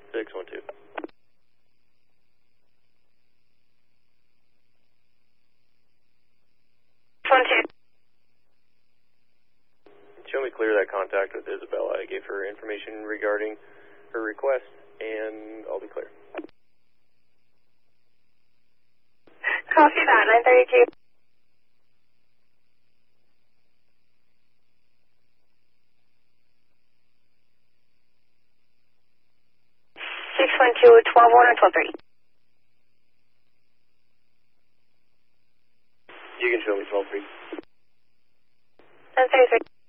612. Show me clear that contact with Isabella. I gave her information regarding her request, and I'll be clear. Copy that, 932. 612, 12-1 or 12-3. You can show me 12-3. 1033.